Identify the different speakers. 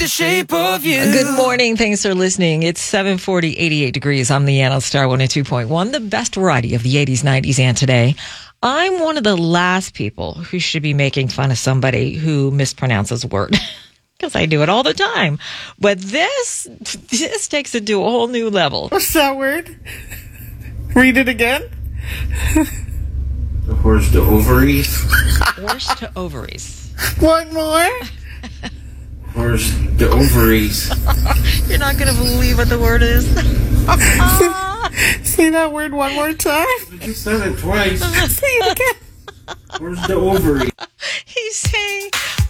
Speaker 1: The shape of you.
Speaker 2: Good morning. Thanks for listening. It's 7:40, 88 degrees. I'm Leanna Star 102.1, the best variety of the 80s, 90s, and today. I'm one of the last people who should be making fun of somebody who mispronounces a word because I do it all the time. But this takes it to a whole new level.
Speaker 3: What's that word? Read it again.
Speaker 4: The horse to ovaries.
Speaker 2: Horse to ovaries.
Speaker 3: One more.
Speaker 4: Horse to ovaries.
Speaker 2: You're not going to believe what the word is.
Speaker 3: Say that word one more time.
Speaker 4: You said it twice.
Speaker 3: Say it again.
Speaker 4: Horse to ovaries.
Speaker 2: He's saying